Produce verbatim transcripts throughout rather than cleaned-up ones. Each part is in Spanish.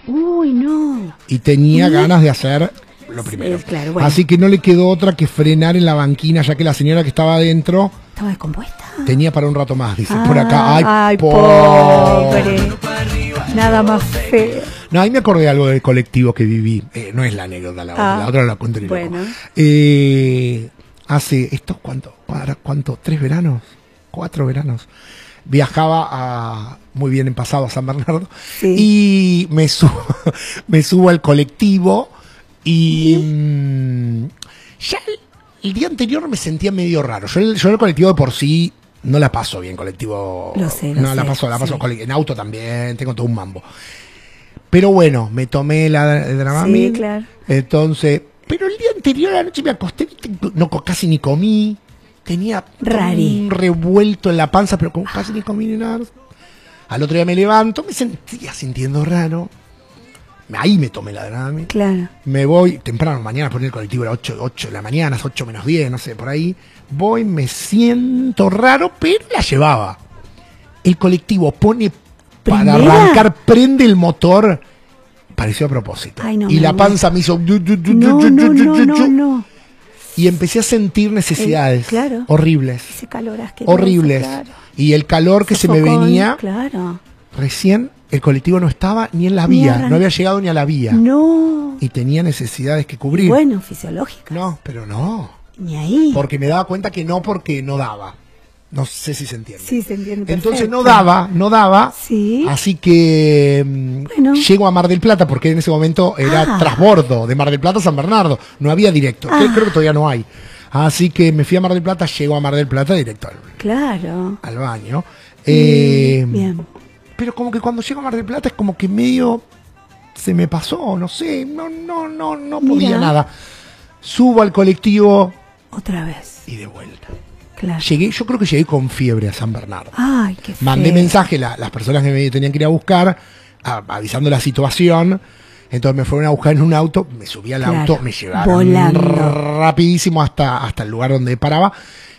Uy, no. Y tenía ¿Y? ganas de hacer lo primero. Sí, claro, bueno. Así que no le quedó otra que frenar en la banquina, ya que la señora que estaba adentro ¿Estaba descompuesta? tenía para un rato más, dice Ah, por acá. Ay, ay, pobre. pobre. Nada más feo. No, ahí me acordé de algo del colectivo que viví. Eh, no es la anécdota, la, Ah, la otra la cuento. bueno. Eh, hace, ¿estos cuánto? ¿Cuánto? ¿Tres veranos? ¿Cuatro veranos? Viajaba a, muy bien en pasado a San Bernardo. Sí. Y me subo, me subo al colectivo y mmm, ya el, el día anterior me sentía medio raro. Yo, el- yo el colectivo de por sí no la paso bien, colectivo. Lo sé, lo no, la sé, paso, la paso sí. cole- en auto también, tengo todo un mambo. Pero bueno, me tomé la de Dramamine. Sí, claro. Entonces, pero el día anterior a la noche me acosté, no co- casi ni comí. Tenía Rari. un revuelto en la panza, pero como casi ni comí ni nada. Al otro día me levanto, me sentía sintiendo raro. Ahí me tomé la Dramamine. Claro. Me voy temprano, mañana poner el colectivo era ocho, ocho de la mañana, ocho menos diez, no sé, por ahí. Voy, me siento raro, pero la llevaba. El colectivo pone para ¿Primera? arrancar, prende el motor. Pareció a propósito. Ay, no, y me la muero. panza me hizo. No, no, no, no, no. Y empecé a sentir necesidades. Eh, claro. Horribles. Ese calor asqueroso. Horribles. Claro. Y el calor que se me Sofocón, venía. Claro. Recién el colectivo no estaba ni en la Ni vía. arran- No había llegado ni a la vía. No. Y tenía necesidades que cubrir. Bueno, fisiológica. No, pero no. Ni ahí. Porque me daba cuenta que no, porque no daba. No sé si se entiende. Sí, se entiende. Entonces perfecto. no daba, no daba. Sí. Así que mm, Bueno. llego a Mar del Plata, porque en ese momento era Ah. transbordo de Mar del Plata a San Bernardo. No había directo. que Ah. Creo que todavía no hay. Así que me fui a Mar del Plata, llego a Mar del Plata directo al, Claro. al baño. Eh, Bien. Pero como que cuando llego a Mar del Plata es como que medio se me pasó, no sé, no, no, no, no podía Mira. nada. Subo al colectivo Otra vez. y de vuelta. Claro. Llegué, yo creo que llegué con fiebre a San Bernardo. Ay, qué feo. Mandé mensaje a la- las personas que me tenían que ir a buscar, a- avisando la situación. Entonces me fueron a buscar en un auto, me subí al Claro, auto, me llevaron volando. rapidísimo hasta, hasta el lugar donde paraba.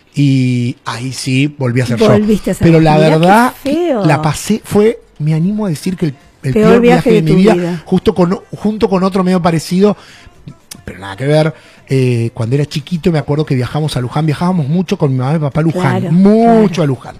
Y ahí sí volví a hacer Volviste yo. a hacer- Pero la Mirá qué verdad, feo. la pasé, fue, me animo a decir que el, el Peor peor, viaje viaje, de, de mi tu vida, vida. Justo con, junto con otro medio parecido, pero nada que ver. Eh, cuando era chiquito me acuerdo que viajamos a Luján, viajábamos mucho con mi mamá y papá a Luján, Claro, mucho claro. a Luján.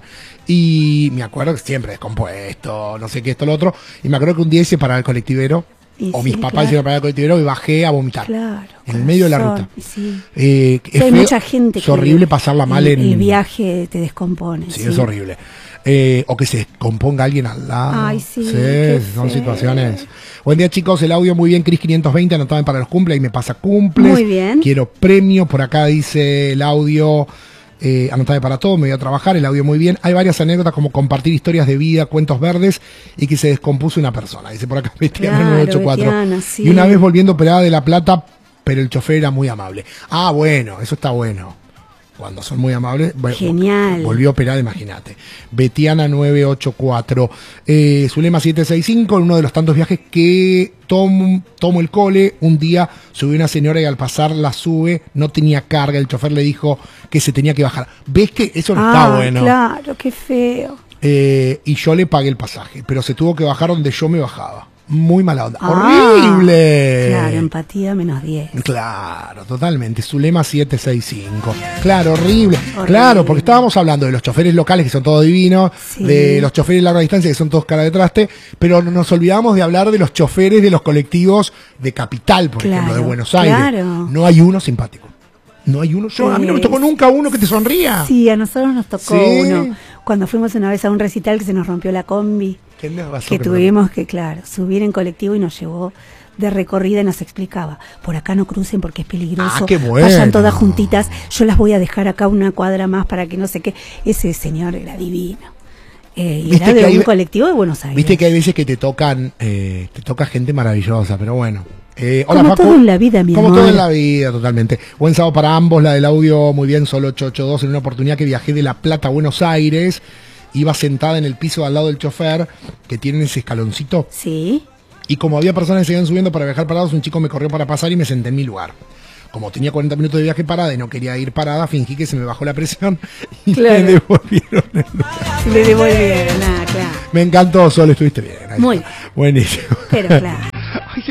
Y me acuerdo que siempre descompuesto, no sé qué, esto, lo otro. Y me acuerdo que un día hice parar el colectivero, Y o sí, mis papás claro. hicieron parar el colectivero y bajé a vomitar. Claro. En el medio de la corazón, ruta. Sí. Eh, Sí, es hay feo, mucha gente es que horrible pasarla mal el, en... el viaje te descompone. Sí, es horrible. Eh, o que se componga alguien al lado. Ay, sí, qué son feo. situaciones. Buen día, chicos. El audio muy bien. Cris quinientos veinte, anotaban para los cumple. Ahí me pasa cumples. Muy bien. Quiero premio. Por acá dice el audio. Eh, anotame para todo, me voy a trabajar. El audio muy bien. Hay varias anécdotas como compartir historias de vida, cuentos verdes y que se descompuso una persona. Dice por acá Betiana Claro, nueve ocho cuatro. Betiana, sí. Y una vez volviendo operada de La Plata, pero el chofer era muy amable. Ah, bueno, eso está bueno. Cuando son muy amables. Bueno, Genial. Volvió a operar, imagínate. Betiana nueve ocho cuatro. Eh, Zulema siete seis cinco, en uno de los tantos viajes que tomo, tomo el cole. Un día subió una señora y al pasar la sube, no tenía carga. El chofer le dijo que se tenía que bajar. ¿Ves que eso no Ah, está bueno? claro, qué feo. Eh, y yo le pagué el pasaje, pero se tuvo que bajar donde yo me bajaba. Muy mala onda. Ah, ¡Horrible! Claro, empatía menos diez. Claro, totalmente. Zulema siete seis cinco. Claro, horrible. Horrible. Claro, porque estábamos hablando de los choferes locales, que son todos divinos, Sí. de los choferes de larga distancia, que son todos cara de traste, pero nos olvidamos de hablar de los choferes de los colectivos de Capital, por Claro, ejemplo, de Buenos Aires. claro. No hay uno simpático. No hay uno. Yo, a mí no me tocó Es- nunca uno que te sonría. Sí, a nosotros nos tocó Sí. uno. Cuando fuimos una vez a un recital que se nos rompió la combi, ¿Qué me pasó que que tuvimos que, claro, subir en colectivo y nos llevó de recorrida y nos explicaba, por acá no crucen porque es peligroso, Ah, qué bueno. vayan todas juntitas, yo las voy a dejar acá una cuadra más para que no sé qué. Ese señor era divino. Eh, y Viste era que de hay un ve- colectivo de Buenos Aires. Viste que hay veces que te tocan, eh, te toca gente maravillosa, pero bueno. Eh, hola, Como Facu. todo en la vida, mi Como amor. todo en la vida, totalmente. Buen sábado para ambos, la del audio muy bien, solo ocho ocho dos. En una oportunidad que viajé de La Plata a Buenos Aires, iba sentada en el piso al lado del chofer, que tiene ese escaloncito, Sí. y como había personas que seguían subiendo para viajar parados, un chico me corrió para pasar y me senté en mi lugar. Como tenía cuarenta minutos de viaje parada y no quería ir parada, fingí que se me bajó la presión y Claro. me devolvieron el lugar. Le devolvieron, nada, claro. Me encantó, Sol, estuviste bien. Ahí Muy está. Buenísimo. Pero claro.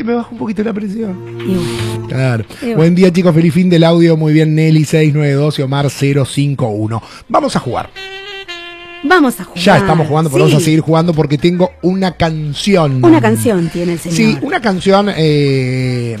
che, me baja un poquito la presión. Y bueno. Claro. Y bueno. Buen día, chicos, feliz fin del audio. Muy bien, Nelly seis nueve dos y Omar cero cinco uno. Vamos a jugar. Vamos a jugar. Ya estamos jugando, pero Sí. vamos a seguir jugando porque tengo una canción. Una canción tiene el señor. Sí, una canción. Eh,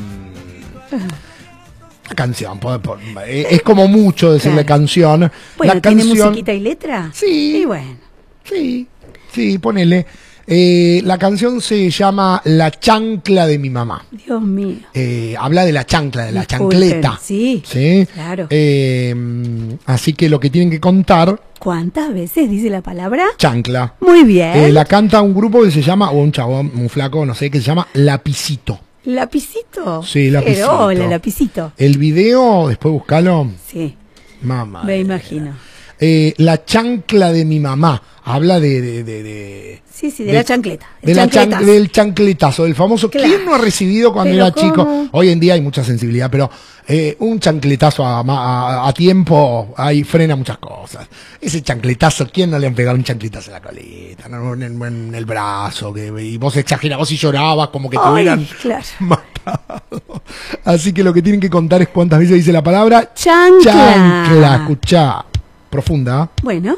una canción. po- po- eh, Es como mucho decirle Claro. canción. Bueno, La ¿tiene canción. musiquita y letra? Sí. Y bueno. Sí, sí, ponele. Eh, la canción se llama La chancla de mi mamá. Dios mío. Eh, habla de la chancla, de la Disculpen, chancleta. sí, ¿Sí? claro. Eh, así que lo que tienen que contar, ¿Cuántas veces dice la palabra? chancla. Muy bien. Eh, la canta un grupo que se llama, o un chabón, un flaco, no sé, que se llama Lapicito. ¿Lapicito? Sí, Lapicito. Pero, hola, Lapicito. El video, después buscalo. Sí, Mamá. me imagino. Eh, la chancla de mi mamá. Habla de... de, de, de Sí, sí, de, la chancleta. el de la chan- chancletazo. del chancletazo, del famoso. Claro. ¿Quién no ha recibido cuando Pero era chico? ¿cómo? Hoy en día hay mucha sensibilidad, pero eh, un chancletazo a, a- a tiempo ahí frena muchas cosas. Ese chancletazo, ¿quién no le han pegado un chancletazo en la colita? ¿No? En, en- en el brazo, que, y vos exagerabas y llorabas como que te Ay, hubieran claro. matado. Así que lo que tienen que contar es cuántas veces dice la palabra Chancla. chancla. Escuchá. Profunda. Bueno,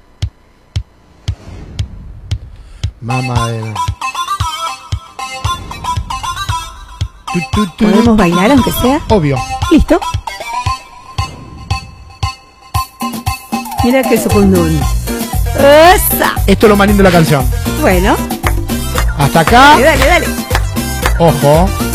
Mamá de... Tu, tu, tu. ¿podemos bailar aunque sea? Obvio. ¿Listo? Mira que sucundún. ¡Esa! Esto es lo más lindo de la canción. Bueno, Hasta acá. dale, dale, dale. Ojo.